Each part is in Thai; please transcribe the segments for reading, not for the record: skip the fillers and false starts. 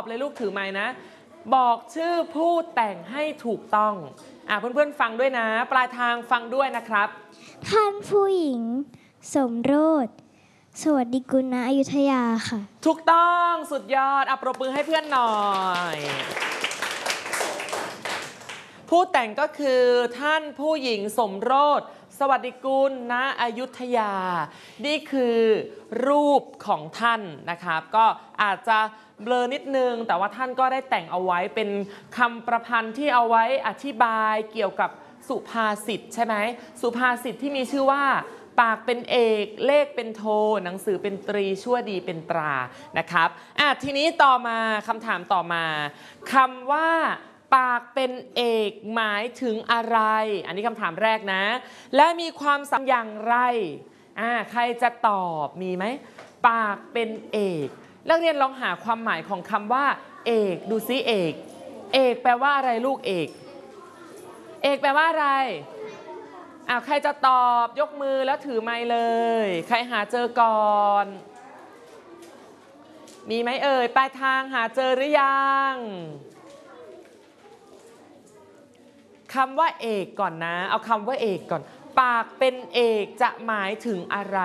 เลยลูกถือไม้นะบอกชื่อผู้แต่งให้ถูกต้องเพื่อนๆฟังด้วยนะปลายทางฟังด้วยนะครับท่านผู้หญิงสมโรสสวัสดิกุลณอยุธยาค่ะถูกต้องสุดยอดปรบมือให้เพื่อนหน่อยผู้แต่งก็คือท่านผู้หญิงสมโรสสวัสดิกุลณอยุธยานี่คือรูปของท่านนะครับก็อาจจะเบลอนิดนึงแต่ว่าท่านก็ได้แต่งเอาไว้เป็นคำประพันธ์ที่เอาไว้อธิบายเกี่ยวกับสุภาษิตใช่ไหมสุภาษิตที่มีชื่อว่าปากเป็นเอกเลขเป็นโทหนังสือเป็นตรีชั่วดีเป็นตรานะครับทีนี้ต่อมาคำถามต่อมาคำว่าปากเป็นเอกหมายถึงอะไรอันนี้คำถามแรกนะและมีความสำคัญอย่างไรใครจะตอบมีไหมปากเป็นเอกนักเรียนลองหาความหมายของคำว่าเอกดูซิเอกแปลว่าอะไรลูกเอกแปลว่าอะไรใครจะตอบยกมือแล้วถือไมค์เลยใครหาเจอก่อนมีไหมเอ่ยปลายทางหาเจอหรือยังคำว่าเอกก่อนนะเอาคำว่าเอกก่อนปากเป็นเอกจะหมายถึงอะไร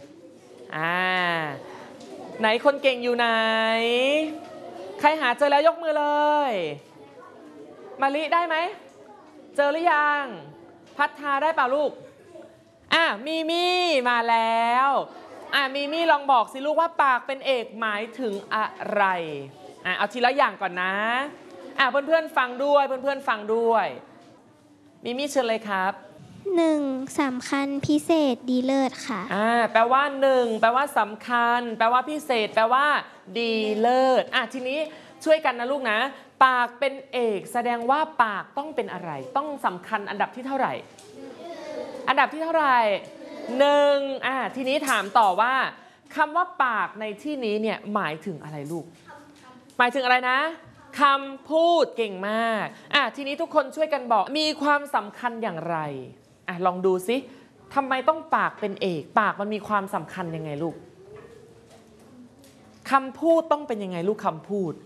ไหนคนเก่งอยู่ไหนใครหาเจอแล้วยกมือเลยมะลิได้ไหมเจอหรือยังพัฒนาได้เปล่าลูกมีมี่มาแล้วมีมี่ลองบอกสิลูกว่าปากเป็นเอกหมายถึงอะไรเอาทีละอย่างก่อนนะเพื่อนๆฟังด้วยเพื่อนๆฟังด้วยมีมี่เชิญเลยครับ 1. สำคัญพิเศษดีเลิศค่ะแปลว่า1แปลว่าสำคัญแปลว่าพิเศษแปลว่าดีเลิศทีนี้ช่วยกันนะลูกนะปากเป็นเอกแสดงว่าปากต้องเป็นอะไรต้องสำคัญอันดับที่เท่าไหร่อันดับที่เท่าไหร่1ทีนี้ถามต่อว่าคำว่าปากในที่นี้เนี่ยหมายถึงอะไรลูกหมายถึงอะไรนะคำพูดเก่งมากทีนี้ทุกคนช่วยกันบอกมีความสำคัญอย่างไรลองดูซิทำไมต้องปากเป็นเอกปากมันมีความสำคัญยังไงลูกคำพูดต้องเป็นยังไงลูกคำพูด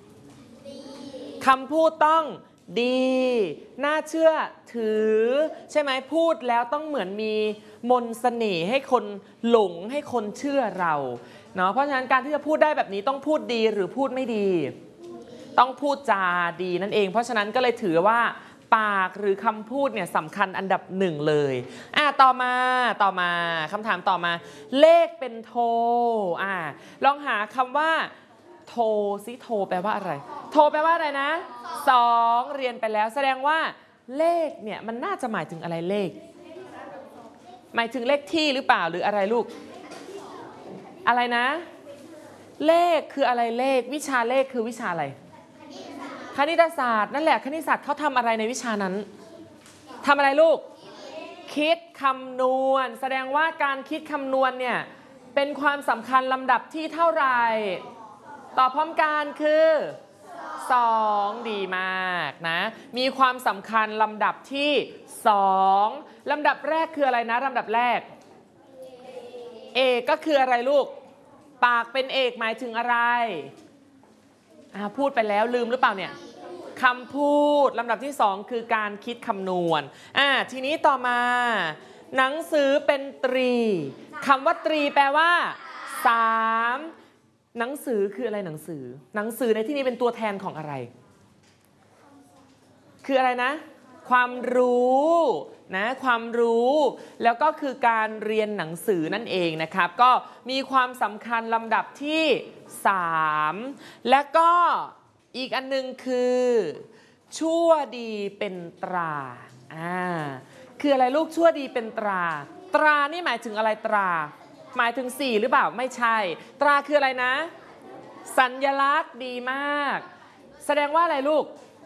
ต้องดีน่าเชื่อถือใช่ไหมพูดแล้วต้องเหมือนมีมนต์เสน่ห์ให้คนหลงให้คนเชื่อเราเนาะเพราะฉะนั้นการที่จะพูดได้แบบนี้ต้องพูดดีหรือพูดไม่ดีต้องพูดจาดีนั่นเองเพราะฉะนั้นก็เลยถือว่าปากหรือคำพูดเนี่ยสำคัญอันดับ1เลยต่อมาคำถามต่อมาเลขเป็นโทลองหาคำว่าโทซิโทแปลว่าอะไรโทแปลว่าอะไรนะ2เรียนไปแล้วแสดงว่าเลขเนี่ยมันน่าจะหมายถึงอะไรเลขหมายถึงเลขที่หรือเปล่าหรืออะไรลูกอะไรนะเลขคืออะไรเลขวิชาเลขคือวิชาอะไรคณิตศาสตร์นั่นแหละคณิตศาสตร์เขาทำอะไรในวิชานั้นทำอะไรลูกคิดคำนวณแสดงว่าการคิดคำนวณเนี่ยเป็นความสำคัญลำดับที่เท่าไหร่ตอบพร้อมกันคือ2ดีมากนะมีความสำคัญลำดับที่2ลำดับแรกคืออะไรนะลำดับแรกเอกก็คืออะไรลูกปากเป็นเอกหมายถึงอะไรพูดไปแล้วลืมหรือเปล่าเนี่ยคำพูดลำดับที่2คือการคิดคำนวณทีนี้ต่อมาหนังสือเป็นตรีคำว่าตรีแปลว่า3หนังสือคืออะไรหนังสือในที่นี้เป็นตัวแทนของอะไรคืออะไรนะความรู้นะความรู้แล้วก็คือการเรียนหนังสือนั่นเองนะครับก็มีความสำคัญลำดับที่3และก็อีกอันนึงคือชั่วดีเป็นตราคืออะไรลูกชั่วดีเป็นตรานี่หมายถึงอะไรตราหมายถึง4หรือเปล่าไม่ใช่ตราคืออะไรนะสัญลักษณ์ดีมากแสดงว่าอะไรลูก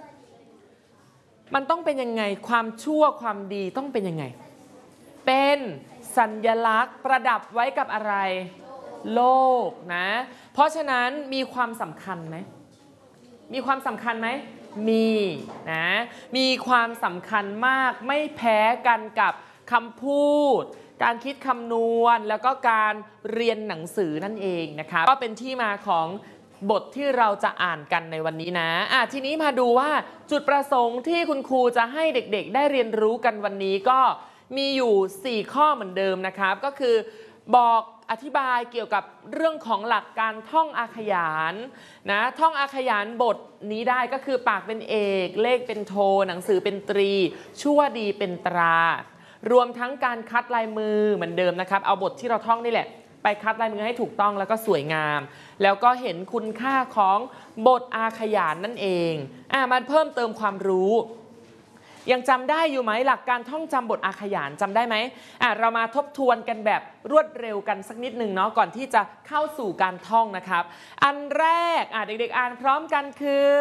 มันต้องเป็นยังไงความชั่วความดีต้องเป็นยังไงเป็นสัญลักษณ์ประดับไว้กับอะไรโลกนะเพราะฉะนั้นมีความสำคัญไหมมีความสำคัญไหมมีนะมีความสำคัญมากไม่แพ้กันกับคำพูดการคิดคำนวณแล้วก็การเรียนหนังสือนั่นเองนะคะก็เป็นที่มาของบทที่เราจะอ่านกันในวันนี้นะทีนี้มาดูว่าจุดประสงค์ที่คุณครูจะให้เด็กๆได้เรียนรู้กันวันนี้ก็มีอยู่4ข้อเหมือนเดิมนะครับก็คือบอกอธิบายเกี่ยวกับเรื่องของหลักการท่องอาขยานนะท่องอาขยานบทนี้ได้ก็คือปากเป็นเอกเลขเป็นโทหนังสือเป็นตรีชั่วดีเป็นตรารวมทั้งการคัดลายมือเหมือนเดิมนะครับเอาบทที่เราท่องนี่แหละไปคัดลายมือให้ถูกต้องแล้วก็สวยงามแล้วก็เห็นคุณค่าของบทอาขยานนั่นเองมาเพิ่มเติมความรู้ยังจำได้อยู่ไหมหลักการท่องจำบทอาขยานจำได้ไหมเรามาทบทวนกันแบบรวดเร็วกันสักนิดหนึ่งเนาะก่อนที่จะเข้าสู่การท่องนะครับอันแรกเด็กๆอ่านพร้อมกันคือ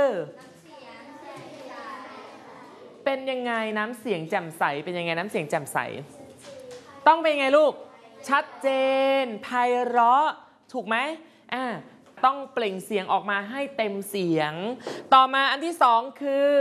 เป็นยังไงน้ำเสียงแจ่มใสเป็นยังไงน้ำเสียงแจ่มใสต้องเป็นยังไงลูกชัดเจนไพเราะถูกไหมต้องเปล่งเสียงออกมาให้เต็มเสียงต่อมาอันที่สองคือ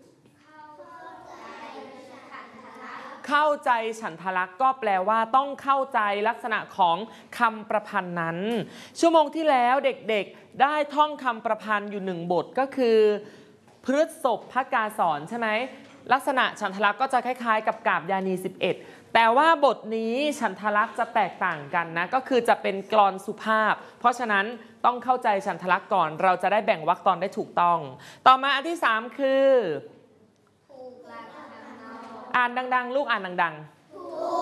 เข้าใจฉันทลักษณ์ก็แปลว่าต้องเข้าใจลักษณะของคำประพันธ์นั้นชั่วโมงที่แล้วเด็กๆได้ท่องคำประพันธ์อยู่1บทก็คือพฤษภพกาสอนใช่ไหมลักษณะฉันทลักษณ์ก็จะคล้ายๆกับกาบยานี11แต่ว่าบทนี้ฉันทลักษณ์จะแตกต่างกันนะก็คือจะเป็นกลอนสุภาพเพราะฉะนั้นต้องเข้าใจฉันทลักษณ์ก่อนเราจะได้แบ่งวรรคตอนได้ถูกต้องต่อมาอันที่3คืออ่านดังๆลูกอ่านดังๆ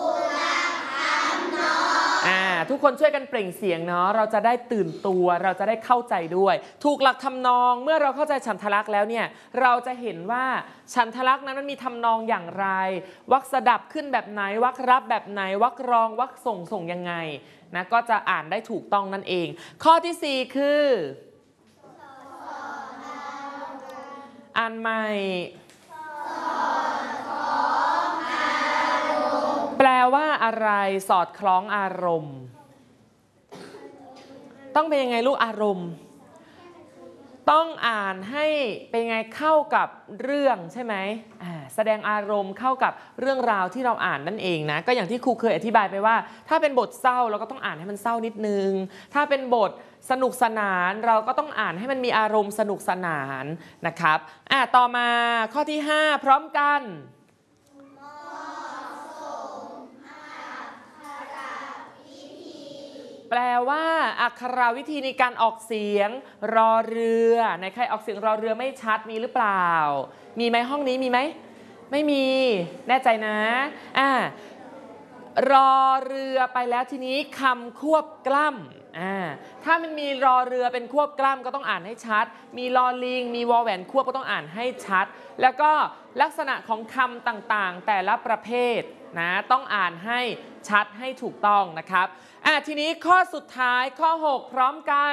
ทุกคนช่วยกันเปล่งเสียงเนาะเราจะได้ตื่นตัวเราจะได้เข้าใจด้วยถูกหลักทำนองเมื่อเราเข้าใจฉันทลักษณ์แล้วเนี่ยเราจะเห็นว่าฉันทลักษณ์นั้นมันมีทำนองอย่างไรวรรคสดับขึ้นแบบไหนวรรครับแบบไหนวรรครองวรรคส่งยังไงนะก็จะอ่านได้ถูกต้องนั่นเองข้อที่4คืออ่านใหม่แปลว่าอะไรสอดคล้องอารมณ์ต้องเป็นยังไงลูกอารมณ์ต้องอ่านให้เป็นไงเข้ากับเรื่องใช่ไหมแสดงอารมณ์เข้ากับเรื่องราวที่เราอ่านนั่นเองนะก็อย่างที่ครูเคยอธิบายไปว่าถ้าเป็นบทเศร้าเราก็ต้องอ่านให้มันเศร้านิดนึงถ้าเป็นบทสนุกสนานเราก็ต้องอ่านให้มันมีอารมณ์สนุกสนานนะครับต่อมาข้อที่5พร้อมกันแปลว่าอักขระวิธีในการออกเสียงรอเรือไหนใครออกเสียงรอเรือไม่ชัดมีหรือเปล่ามีไหมห้องนี้มีไหมไม่มีแน่ใจนะรอเรือไปแล้วทีนี้คำควบกล้ำถ้ามันมีรอเรือเป็นควบกล้ำก็ต้องอ่านให้ชัดมีลอลิงมีวอแหวนควบก็ต้องอ่านให้ชัดแล้วก็ลักษณะของคำต่างๆแต่ละประเภทนะต้องอ่านให้ชัดให้ถูกต้องนะครับทีนี้ข้อสุดท้ายข้อ6พร้อมกัน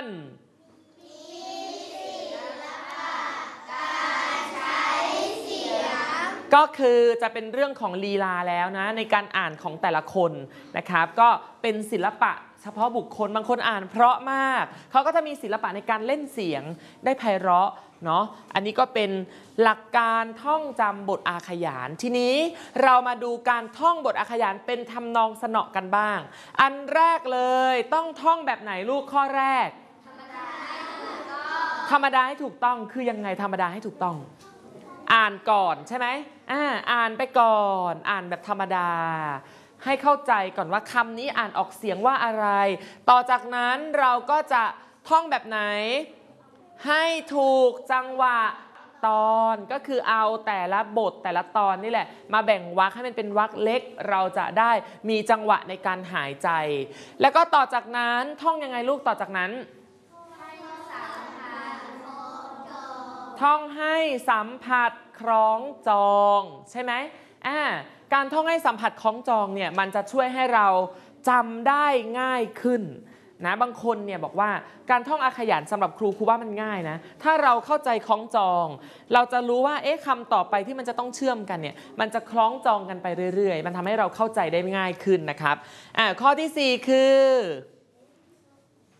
ก็คือจะเป็นเรื่องของลีลาแล้วนะในการอ่านของแต่ละคนนะครับก็เป็นศิลปะเฉพาะบุคคลบางคนอ่านเพราะมากเขาก็จะมีศิลปะในการเล่นเสียงได้ไพเราะเนาะอันนี้ก็เป็นหลักการท่องจำบทอาขยานทีนี้เรามาดูการท่องบทอาขยานเป็นทำนองสนอกันบ้างอันแรกเลยต้องท่องแบบไหนลูกข้อแรกธรรมดาให้ถูกต้องคือยังไงธรรมดาให้ถูกต้องอ่านก่อนใช่ไหมอ่านไปก่อนอ่านแบบธรรมดาให้เข้าใจก่อนว่าคำนี้อ่านออกเสียงว่าอะไรต่อจากนั้นเราก็จะท่องแบบไหนให้ถูกจังหวะตอนก็คือเอาแต่ละบทแต่ละตอนนี่แหละมาแบ่งวรรคให้มันเป็นวรรคเล็กเราจะได้มีจังหวะในการหายใจแล้วก็ต่อจากนั้นท่องยังไงลูกต่อจากนั้นท่องให้สัมผัสคล้องจองใช่ไหมการท่องให้สัมผัสคล้องจองเนี่ยมันจะช่วยให้เราจำได้ง่ายขึ้นนะบางคนเนี่ยบอกว่าการท่องอาขยานสำหรับครูว่ามันง่ายนะถ้าเราเข้าใจคล้องจองเราจะรู้ว่าคำต่อไปที่มันจะต้องเชื่อมกันเนี่ยมันจะคล้องจองกันไปเรื่อยๆมันทำให้เราเข้าใจได้ง่ายขึ้นนะครับข้อที่4คือ